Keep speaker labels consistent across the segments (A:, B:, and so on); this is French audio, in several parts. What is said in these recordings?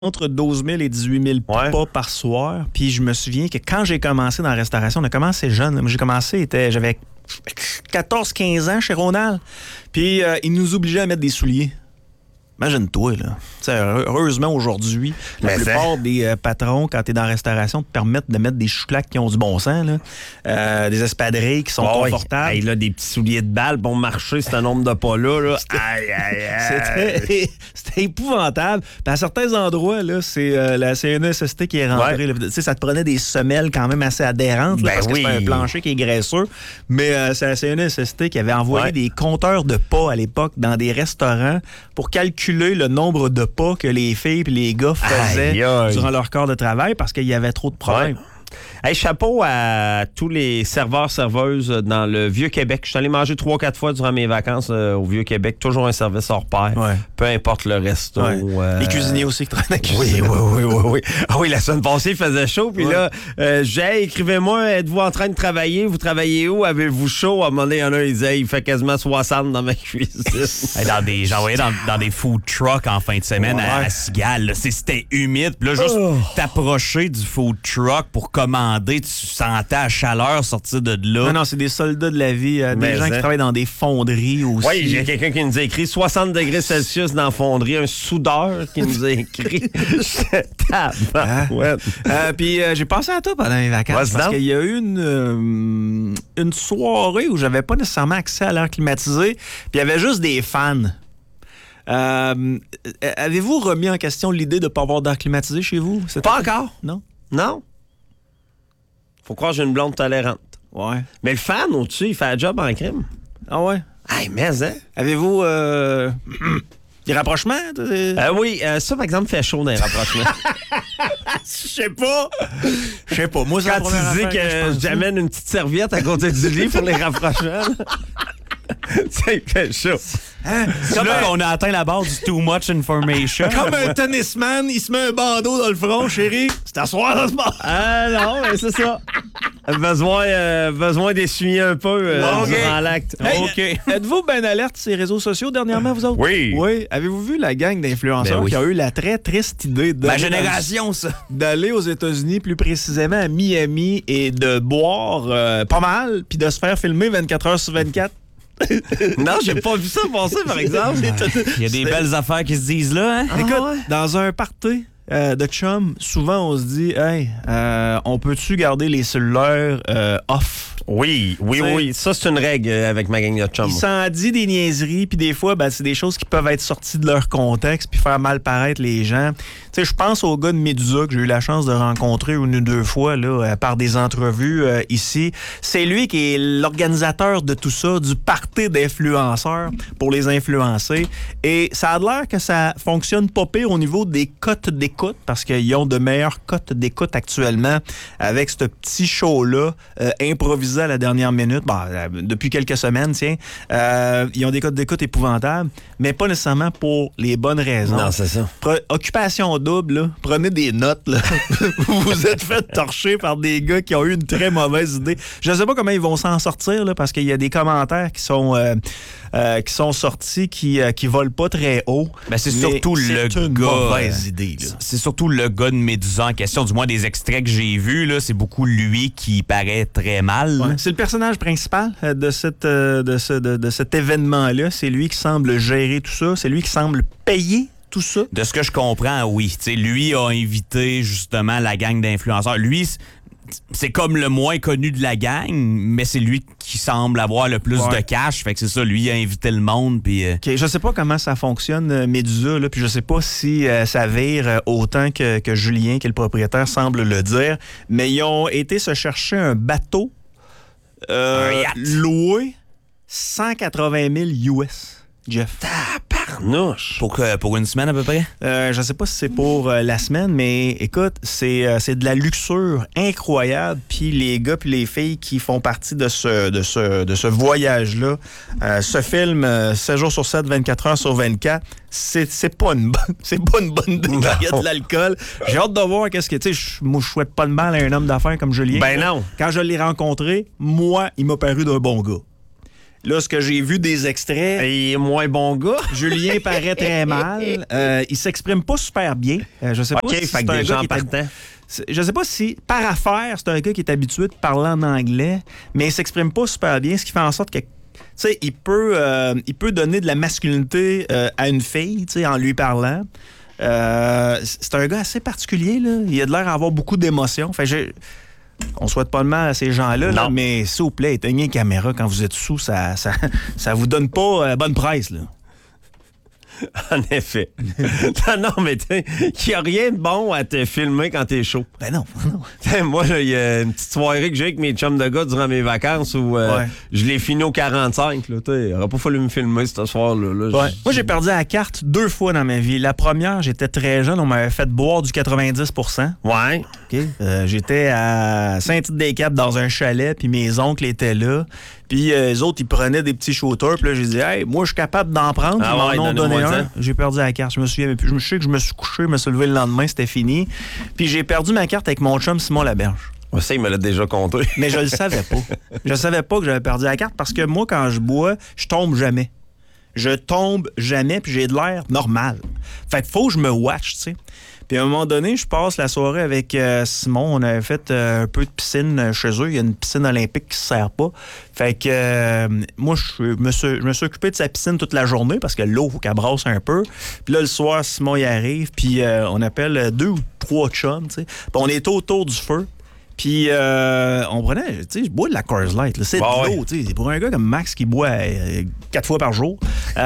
A: entre 12 000 et 18 000 pas par soir. Puis je me souviens que quand j'ai commencé dans la restauration, on a commencé jeune. Moi, j'ai commencé, j'avais 14-15 ans chez Ronald. Puis ils nous obligeaient à mettre des souliers. Imagine-toi, là. T'sais, heureusement, aujourd'hui, la plupart des patrons, quand t'es dans la restauration, te permettent de mettre des chouclaques qui ont du bon sens, là. Des espadrilles qui sont confortables.
B: Hey, là, des petits souliers de balle, bon marché, c'est un nombre de pas là.
A: C'était épouvantable. Puis à certains endroits, là, c'est la CNESST qui est rentrée. Ça te prenait des semelles quand même assez adhérentes, là, parce que c'est un plancher qui est graisseux. Mais c'est la CNESST qui avait envoyé des compteurs de pas à l'époque dans des restaurants pour calculer le nombre de pas que les filles et les gars faisaient durant leur corps de travail parce qu'il y avait trop de problèmes.
B: Hey, chapeau à tous les serveurs-serveuses dans le Vieux-Québec. Je suis allé manger 3-4 fois durant mes vacances au Vieux-Québec. Toujours un service hors pair. Peu importe le resto.
A: Les cuisiniers aussi qui travaillent dans la cuisine.
B: Oui. Ah oui, la semaine passée, il faisait chaud. Puis là, écrivez-moi, êtes-vous en train de travailler? Vous travaillez où? Avez-vous chaud? À un moment donné, il y en a un, il disait, il fait quasiment 60 dans ma cuisine.
C: J'envoyais dans des food trucks en fin de semaine à Cigale. C'était humide. Puis là, juste t'approcher du food truck pour commander, tu sentais la chaleur sortir de là.
A: Non, c'est des soldats de la vie. Des gens qui travaillent dans des fonderies aussi.
B: Oui, il y a quelqu'un qui nous a écrit 60 degrés Celsius dans la fonderie. Un soudeur qui nous a écrit.
A: Puis j'ai pensé à toi pendant les vacances parce qu'il y a eu une soirée où j'avais pas nécessairement accès à l'air climatisé. Puis il y avait juste des fans. Avez-vous remis en question l'idée de ne pas avoir d'air climatisé chez vous?
B: Pas encore.
A: Non?
B: Faut croire que j'ai une blonde tolérante.
A: Ouais.
B: Mais le fan au-dessus, il fait un job en crime.
A: Ah ouais?
B: Hey, mais hein?
A: Avez-vous des rapprochements?
B: Oui, ça, par exemple, fait chaud dans les rapprochements.
A: Je sais pas. Moi,
B: quand tu dis que j'amène une petite serviette à côté du lit pour les rapprochements, ça fait chaud.
C: C'est comme là qu'on a atteint la barre du too much information.
A: Comme un tennisman, il se met un bandeau dans le front, chérie. C'est à soir dans ce bar.
B: Non, mais c'est ça. Besoin d'essuyer un peu durant l'acte.
A: Hey, êtes-vous bien alerte sur les réseaux sociaux dernièrement, vous autres?
B: Oui.
A: Avez-vous vu la gang d'influenceurs qui a eu la très triste idée de...
C: Ma génération, ça.
A: D'aller aux États-Unis, plus précisément à Miami, et de boire pas mal, puis de se faire filmer 24 heures sur 24?
B: Non, j'ai pas vu ça passer, par exemple.
C: Il y a des belles affaires qui se disent là, hein?
A: Écoute, dans un party de chum, souvent on se dit, hey, on peut-tu garder les cellulaires off?
B: Oui. Ça, c'est une règle avec ma gang de chum.
A: Il s'en dit des niaiseries, puis des fois, c'est des choses qui peuvent être sorties de leur contexte, puis faire mal paraître les gens. Tu sais, je pense au gars de Medusa que j'ai eu la chance de rencontrer une ou deux fois là, par des entrevues ici. C'est lui qui est l'organisateur de tout ça, du party d'influenceurs pour les influencer. Et ça a l'air que ça fonctionne pas pire au niveau des cotes d'écoute, parce qu'ils ont de meilleures cotes d'écoute actuellement avec ce petit show-là improvisé à la dernière minute. Depuis quelques semaines, tiens. Ils ont des cotes d'écoute épouvantables, mais pas nécessairement pour les bonnes raisons.
B: Non, c'est ça.
A: Occupation double, là. Prenez des notes. Là. Vous êtes fait torcher par des gars qui ont eu une très mauvaise idée. Je ne sais pas comment ils vont s'en sortir, là, parce qu'il y a des commentaires qui sont sortis qui volent pas très haut.
C: Ben, c'est surtout le gars.
A: Mauvaise idée, là.
C: C'est surtout le gars de Médusa en question. Du moins, des extraits que j'ai vus, là, c'est beaucoup lui qui paraît très mal.
A: Ouais. C'est le personnage principal de cet événement-là. C'est lui qui semble gérer tout ça. C'est lui qui semble payer tout ça.
C: De ce que je comprends, oui. T'sais, lui a invité justement la gang d'influenceurs. Lui, c'est comme le moins connu de la gang, mais c'est lui qui semble avoir le plus de cash. Fait que c'est ça, lui a invité le monde. Puis
A: je sais pas comment ça fonctionne, Médusa, là, puis je sais pas si ça vire autant que Julien, qui est le propriétaire, semble le dire, mais ils ont été se chercher un bateau loué 180 000 US. Jeff.
B: Tabarnouche.
C: Pour une semaine à peu près?
A: Je sais pas si c'est pour la semaine, mais écoute, c'est de la luxure incroyable. Puis les gars puis les filles qui font partie de ce voyage-là se filment 7 jours sur 7, 24 heures sur 24. C'est pas une bonne idée. Il y a de l'alcool. J'ai hâte de voir qu'est-ce que... Tu sais, moi, je souhaite pas de mal à un homme d'affaires comme Julien.
B: Ben non.
A: Quand je l'ai rencontré, moi, il m'a paru d'un bon gars. Là, ce que j'ai vu des extraits...
B: Il est moins bon gars.
A: Julien paraît très mal. Il s'exprime pas super bien. Je sais pas si c'est un gars qui est... Je sais pas si, par affaire, c'est un gars qui est habitué de parler en anglais, mais il s'exprime pas super bien, ce qui fait en sorte que il peut donner de la masculinité à une fille, en lui parlant. C'est un gars assez particulier, là. Il a de l'air d'avoir beaucoup d'émotions. On souhaite pas de mal à ces gens-là, là, mais s'il vous plaît, éteignez la caméra quand vous êtes sous, ça vous donne pas bonne presse, là.
B: En effet. non, mais il n'y a rien de bon à te filmer quand t'es chaud.
A: Ben non.
B: Moi, il y a une petite soirée que j'ai avec mes chums de gars durant mes vacances où je l'ai fini au 45. Il n'aurait pas fallu me filmer ce soir-là.
A: Moi, j'ai perdu la carte 2 fois dans ma vie. La première, j'étais très jeune. On m'avait fait boire du 90%.
B: Ouais.
A: Okay. J'étais à Saint-Tite-des-Caps dans un chalet, puis mes oncles étaient là. Puis les autres, ils prenaient des petits shooters. Puis là, j'ai dit, hey, moi, je suis capable d'en prendre. Ils m'en ont donné un. J'ai perdu la carte. Je me souviens plus. Je sais que je me suis couché, je me suis levé le lendemain, c'était fini. Puis j'ai perdu ma carte avec mon chum Simon Laberge.
B: Ça, il me l'a déjà compté.
A: Mais je le savais pas. Je savais pas que j'avais perdu la carte parce que moi, quand je bois, je tombe jamais. Je tombe jamais, puis j'ai de l'air normal. Fait qu'il faut que je me watch, tu sais. Puis à un moment donné, je passe la soirée avec Simon. On avait fait un peu de piscine chez eux. Il y a une piscine olympique qui ne se sert pas. Fait que moi, je me suis occupé de sa piscine toute la journée parce que l'eau, il faut qu'elle brasse un peu. Puis là, le soir, Simon y arrive. Puis on appelle 2 ou 3 chums, tu sais. Puis on est autour du feu. Puis on prenait, tu sais, je bois de la Coors Light. Là. C'est de l'eau, tu sais. C'est pour un gars comme Max qui boit 4 fois par jour.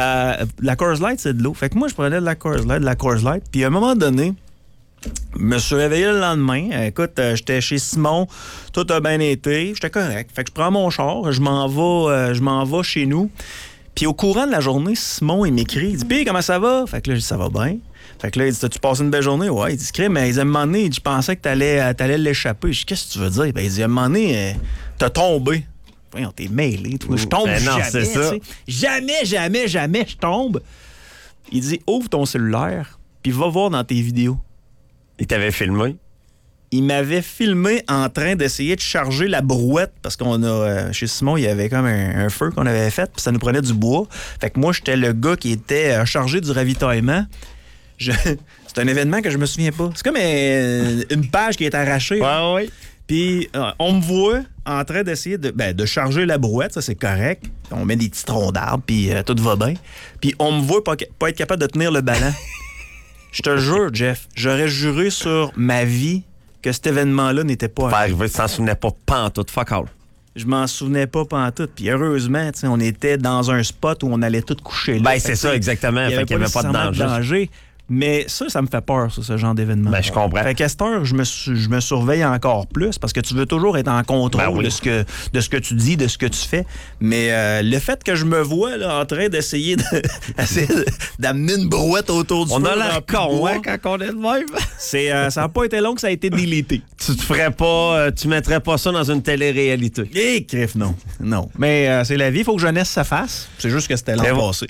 A: La Coors Light, c'est de l'eau. Fait que moi, je prenais de la Coors Light. Puis à un moment donné, je me suis réveillé le lendemain. Écoute, j'étais chez Simon. Tout a bien été. J'étais correct. Fait que je prends mon char. Je m'en vais chez nous. Puis au courant de la journée, Simon, il m'écrit. Il dit, Pis, comment ça va? Fait que là, je dis, ça va bien. Fait que là, il dit, t'as-tu passé une belle journée? Ouais, il dit, mais à un moment donné, je pensais que t'allais l'échapper. Je dis, qu'est-ce que tu veux dire? Ben, il dit, à un moment donné, t'as tombé. Voyons, t'es mêlé, toi. Je tombe jamais. C'est ça. Jamais, je tombe. Il dit, ouvre ton cellulaire, puis va voir dans tes vidéos.
B: Il t'avait filmé?
A: Il m'avait filmé en train d'essayer de charger la brouette parce qu'on a, chez Simon, il y avait comme un feu qu'on avait fait, puis ça nous prenait du bois. Fait que moi, j'étais le gars qui était chargé du ravitaillement. C'est un événement que je me souviens pas. C'est comme une page qui est arrachée.
B: Ouais.
A: Puis on me voit en train d'essayer de charger la brouette, ça c'est correct. On met des petits troncs d'arbres, puis tout va bien. Puis on me voit pas être capable de tenir le ballon. Je te jure, Jeff, j'aurais juré sur ma vie que cet événement-là n'était pas
B: arrivé. Tu t'en souvenais pas pantoute, fuck all.
A: Je m'en souvenais pas pantoute. Puis heureusement, on était dans un spot où on allait tout coucher là.
B: Ben, c'est ça, exactement. Fait qu'il n'y avait pas de danger.
A: Mais ça me fait peur, ce genre d'événement.
B: Ben, je comprends.
A: Fait qu'à cette heure, je me surveille encore plus parce que tu veux toujours être en contrôle de ce que tu dis, de ce que tu fais. Mais le fait que je me vois là, en train d'essayer d'amener une brouette autour du feu...
B: On a l'air con, hein, quand on est de même.
A: Ça n'a pas été long que ça a été délité.
B: Tu mettrais pas ça dans une télé-réalité.
A: Eh, crif, non. Non. Mais c'est la vie, il faut que jeunesse ça fasse. C'est juste que c'était l'an passé.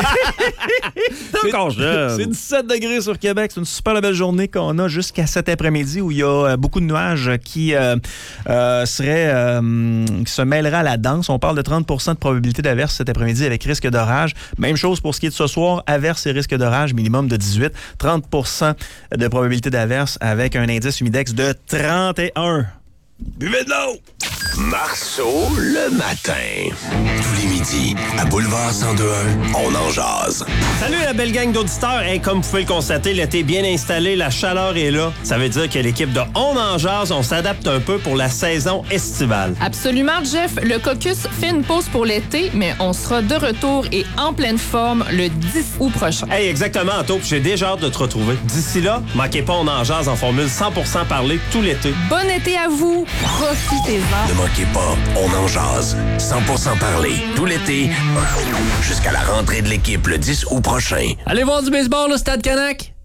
B: C'est encore jeune.
A: C'est 17 degrés sur Québec. C'est une super belle journée qu'on a jusqu'à cet après-midi où il y a beaucoup de nuages qui se mêleraient à la danse. On parle de 30 de probabilité d'averse cet après-midi avec risque d'orage. Même chose pour ce qui est de ce soir. Averse et risque d'orage, minimum de 18. 30 de probabilité d'averse avec un indice humidex de 31. Buvez de l'eau!
D: Marceau, le matin. Tous les midis, à Boulevard 102.1, on en jase.
B: Salut la belle gang d'auditeurs. Hey, comme vous pouvez le constater, l'été est bien installé, la chaleur est là. Ça veut dire que l'équipe de On en jase, on s'adapte un peu pour la saison estivale.
E: Absolument, Jeff. Le caucus fait une pause pour l'été, mais on sera de retour et en pleine forme le 10 août prochain.
B: Hey, exactement, Anto. J'ai déjà hâte de te retrouver. D'ici là, manquez pas On en jase en formule 100% parlé tout l'été.
E: Bon été à vous. Profitez-en.
D: Ne manquez pas, on en jase. 100% parlé, tout l'été, jusqu'à la rentrée de l'équipe le 10 août prochain.
F: Allez voir du baseball au Stade Canac.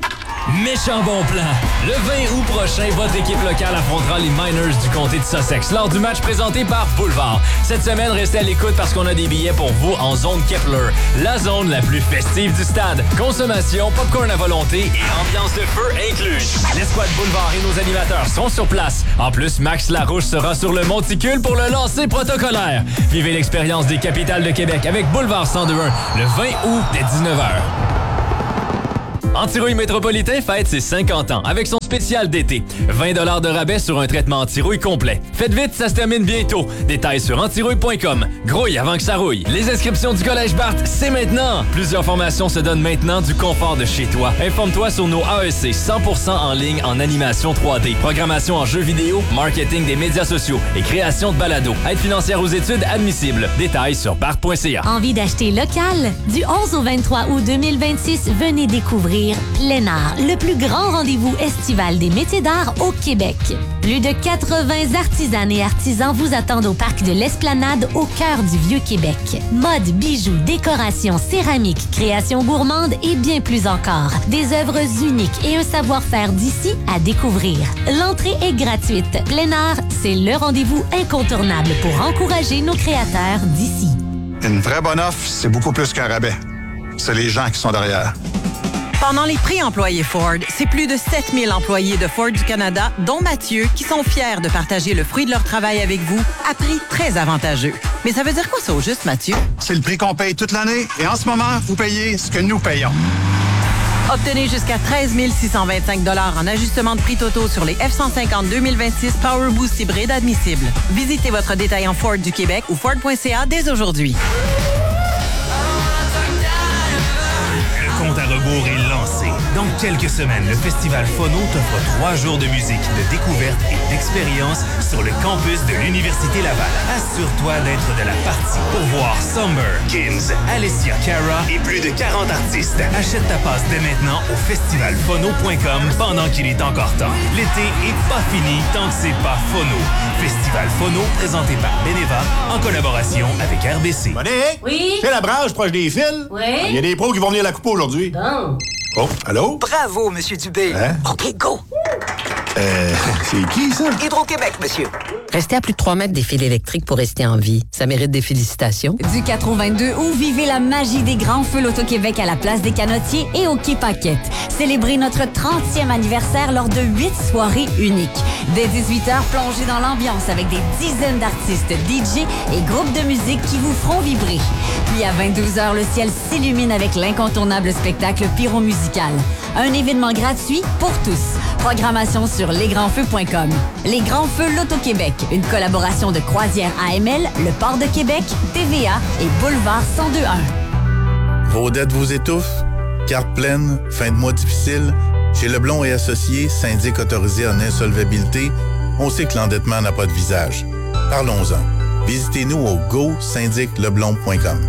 F: Méchant bon plan. Le 20 août prochain, votre équipe locale affrontera les Miners du comté de Sussex lors du match présenté par Boulevard. Cette semaine, restez à l'écoute parce qu'on a des billets pour vous en zone Kepler, la zone la plus festive du stade. Consommation, popcorn à volonté et ambiance de feu inclus. L'escouade Boulevard et nos animateurs sont sur place. En plus, Max Larouche sera sur le monticule pour le lancer protocolaire. Vivez l'expérience des capitales de Québec avec Boulevard 102.1 le 20 août dès 19h. Antirouille Métropolitain fête ses 50 ans avec son spécial d'été. 20 $ de rabais sur un traitement antirouille complet. Faites vite, ça se termine bientôt. Détails sur antirouille.com. Grouille avant que ça rouille. Les inscriptions du Collège Barthes, c'est maintenant. Plusieurs formations se donnent maintenant du confort de chez toi. Informe-toi sur nos AEC 100% en ligne en animation 3D, programmation en jeux vidéo, marketing des médias sociaux et création de balados. Aide financière aux études admissible. Détails sur barthes.ca.
G: Envie d'acheter local? Du 11 au 23 août 2026, venez découvrir Plein Art, le plus grand rendez-vous estival des métiers d'art au Québec. Plus de 80 artisanes et artisans vous attendent au parc de l'Esplanade au cœur du Vieux-Québec. Mode, bijoux, décoration, céramique, création gourmande et bien plus encore. Des œuvres uniques et un savoir-faire d'ici à découvrir. L'entrée est gratuite. Plein Art, c'est le rendez-vous incontournable pour encourager nos créateurs d'ici.
H: Une vraie bonne offre, c'est beaucoup plus qu'un rabais. C'est les gens qui sont derrière.
I: Pendant les prix employés Ford, c'est plus de 7000 employés de Ford du Canada, dont Mathieu, qui sont fiers de partager le fruit de leur travail avec vous à prix très avantageux. Mais ça veut dire quoi ça au juste, Mathieu?
H: C'est le prix qu'on paye toute l'année et en ce moment, vous payez ce que nous payons.
I: Obtenez jusqu'à 13 625 $ en ajustement de prix totaux sur les F-150 2026 Power Boost hybride admissibles. Visitez votre détaillant Ford du Québec ou Ford.ca dès aujourd'hui.
J: Le compte à rebours est lancé. Dans quelques semaines, le Festival Phono t'offre 3 jours de musique, de découverte et d'expérience sur le campus de l'Université Laval. Assure-toi d'être de la partie pour voir Summer, Gims, Alessia Cara et plus de 40 artistes. Achète ta passe dès maintenant au festivalphono.com pendant qu'il est encore temps. L'été est pas fini tant que c'est pas Phono. Festival Phono présenté par Beneva en collaboration avec RBC.
K: Monique?
L: Oui?
K: C'est la branche proche des fils?
L: Oui?
K: Il y a des pros qui vont venir la couper aujourd'hui.
L: Bon.
K: Oh, allô?
M: Bravo, Monsieur Dubé.
K: Hein?
M: OK, go.
K: C'est qui, ça?
M: Hydro-Québec, monsieur.
N: Restez à plus de 3 mètres des fils électriques pour rester en vie. Ça mérite des félicitations.
O: Du 4 au 22 août, vivez la magie des grands feux l'Auto-Québec à la place des Canotiers et au Quai Paquette. Célébrez notre 30e anniversaire lors de 8 soirées uniques. Dès 18h, plongez dans l'ambiance avec des dizaines d'artistes, DJ et groupes de musique qui vous feront vibrer. Puis à 22h, le ciel s'illumine avec l'incontournable spectacle pyromusical. Un événement gratuit pour tous. Programmation sur lesgrandsfeux.com. Les Grands Feux l'Auto-Québec, une collaboration de Croisière AML, le Port de Québec, TVA et Boulevard 102.1.
P: Vos dettes vous étouffent? Carte pleine, fin de mois difficile? Chez Leblond et Associés, syndic autorisé en insolvabilité, on sait que l'endettement n'a pas de visage. Parlons-en. Visitez-nous au go-syndicleblond.com.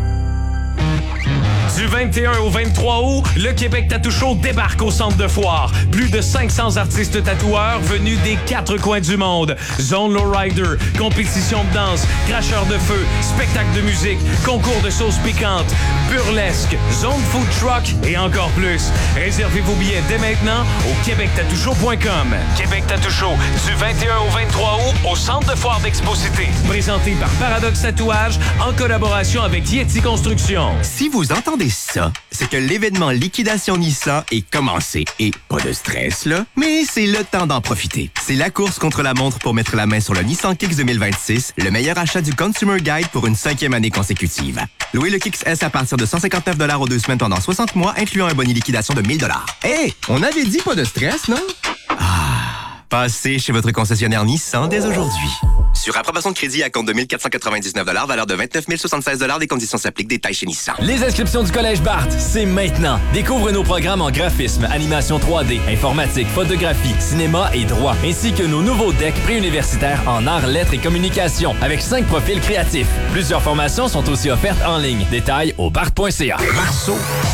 Q: Du 21 au 23 août, le Québec Tattoo Show débarque au centre de foire. Plus de 500 artistes tatoueurs venus des 4 coins du monde. Zone Lowrider, compétition de danse, cracheur de feu, spectacle de musique, concours de sauces piquantes, burlesque, zone food truck et encore plus. Réservez vos billets dès maintenant au québectattooshow.com. Québec Tattoo Show, du 21 au 23 août au centre de foire d'Expo-Cité. Présenté par Paradox Tatouage en collaboration avec Yeti Construction.
R: Si vous entendez ça, c'est que l'événement Liquidation Nissan est commencé. Et pas de stress, là, mais c'est le temps d'en profiter. C'est la course contre la montre pour mettre la main sur le Nissan Kicks 2026, le meilleur achat du Consumer Guide pour une 5e année consécutive. Louez le Kicks S à partir de 159$ aux 2 semaines pendant 60 mois, incluant un bonus liquidation de 1000$. Hey, on avait dit pas de stress, non? Passez chez votre concessionnaire Nissan dès aujourd'hui. Sur approbation de crédit à compte de 1 499$, valeur de 29 076$, des conditions s'appliquent, détails chez Nissan.
F: Les inscriptions du Collège Barthes, c'est maintenant. Découvre nos programmes en graphisme, animation 3D, informatique, photographie, cinéma et droit, ainsi que nos nouveaux decks préuniversitaires en arts, lettres et communication, avec 5 profils créatifs. Plusieurs formations sont aussi offertes en ligne. Détails au barthes.ca.
D: Marceau